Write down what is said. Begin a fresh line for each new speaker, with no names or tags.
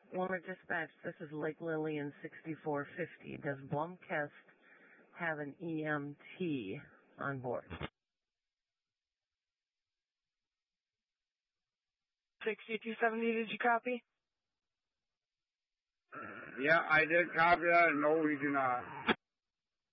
Warmer Dispatch, this is Lake Lillian 6450. Does Blomkest have an EMT on board?
6270, did you copy?
Yeah, I did copy that. No, we do not.